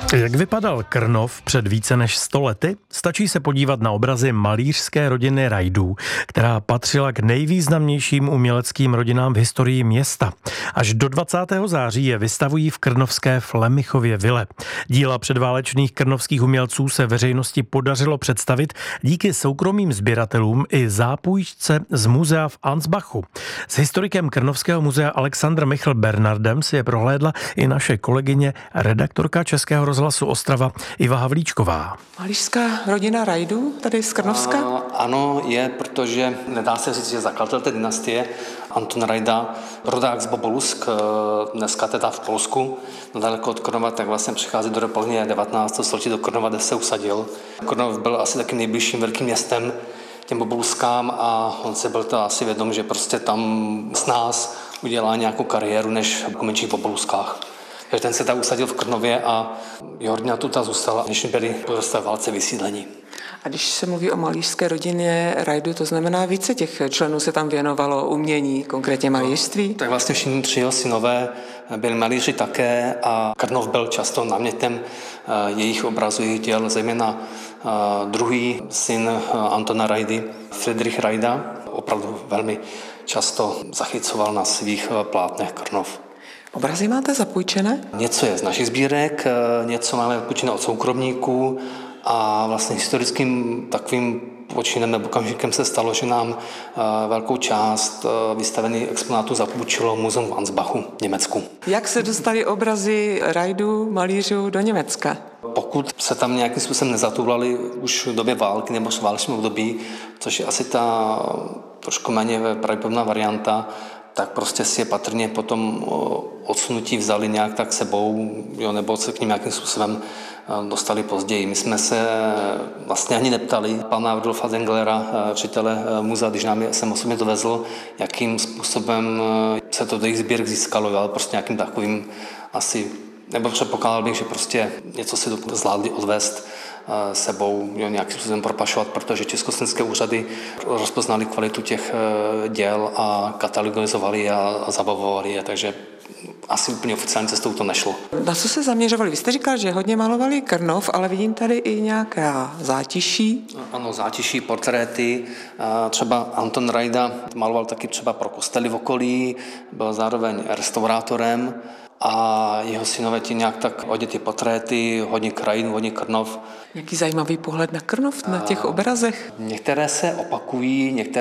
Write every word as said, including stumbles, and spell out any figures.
Jak vypadal Krnov před více než sto lety? Stačí se podívat na obrazy malířské rodiny Rajdů, která patřila k nejvýznamnějším uměleckým rodinám v historii města. Až do dvacátého září je vystavují v krnovské Flemichově vile. Díla předválečných krnovských umělců se veřejnosti podařilo představit díky soukromým sběratelům i zápůjčce z muzea v Ansbachu. S historikem Krnovského muzea Alexandrem Michl Bernardem si je prohlédla i naše kolegyně, redaktorka Českého rozhlasu Ostrava Iva Havlíčková. Malířská rodina Rajdů tady z Krnovska? A, ano, je, protože nedá se říct, že zakladatel té dynastie Anton Rajda, rodák z Bobolusk, dneska teda v Polsku, nedaleko od Krnova, tak vlastně přichází do poloviny devatenáctého století do Krnova, kde se usadil. Krnov byl asi takým nejbližším velkým městem těm Boboluskám a on se byl to asi vědom, že prostě tam s nás udělá nějakou kariéru než v menších Boboluskách. Takže ten se tam usadil v Krnově a jeho rodina tu ta zůstala, než byli po válce vysídlení. A když se mluví o malířské rodině Rajdů, to znamená více těch členů se tam věnovalo umění, konkrétně malířství? Tak vlastně všichni tři jeho synové byli malíři také a Krnov byl často námětem jejich obrazů, jejich děl, zejména druhý syn Antona Rajdy, Friedrich Rajda, opravdu velmi často zachycoval na svých plátnech Krnov. Obrazy máte zapůjčené? Něco je z našich sbírek, něco máme zapůjčené od soukromníků a vlastně historickým takovým počinem nebo okamžikem se stalo, že nám velkou část vystavených exponátů zapůjčilo muzeum v Ansbachu v Německu. Jak se dostaly obrazy Rajdů, malířů do Německa? Pokud se tam nějakým způsobem nezatoulali už v době války nebo v válečném období, což je asi ta trošku méně pravděpodobná varianta, tak prostě si je patrně potom odsunutí vzali nějak tak sebou, jo, nebo se k ním nějakým způsobem dostali později. My jsme se vlastně ani neptali pana Rudolfa Zenglera, ředitele muzea, když nám je jsem osobně dovezl, jakým způsobem se to do jejich sbírek získalo, ale prostě nějakým takovým asi, nebo předpokládal bych, že prostě něco si zvládli odvést sebou, jo, nějakým způsobem propašovat, protože československé úřady rozpoznali kvalitu těch děl a katalogizovali je a zabavovali je, takže asi úplně oficiální cestou to nešlo. Na co se zaměřovali? Vy jste říkal, že hodně malovali Krnov, ale vidím tady i nějaká zátiší. Ano, zátiší, portréty. Třeba Anton Rajda maloval taky třeba pro kostely v okolí, byl zároveň restaurátorem a jeho synové ti nějak tak oděty portréty, hodně krajin, hodně Krnov. Jaký zajímavý pohled na Krnov na těch obrazech. Některé se opakují, některé